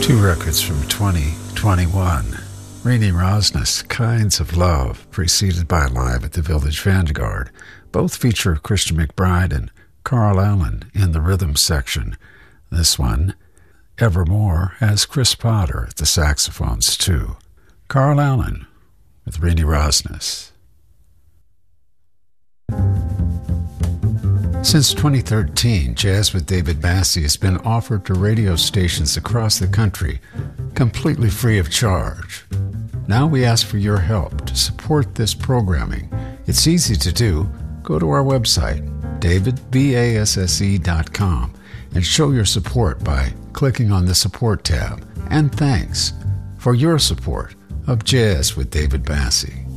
Two records from 2021. Renee Rosnes, Kinds of Love, preceded by Live at the Village Vanguard. Both feature Christian McBride and Carl Allen in the rhythm section. This one, Evermore, has Chris Potter at the saxophones too. Carl Allen with Renee Rosnes. Since 2013, Jazz with David Bassie has been offered to radio stations across the country, completely free of charge. Now we ask for your help to support this programming. It's easy to do. Go to our website, davidbasse.com, and show your support by clicking on the Support tab. And thanks for your support of Jazz with David Bassie.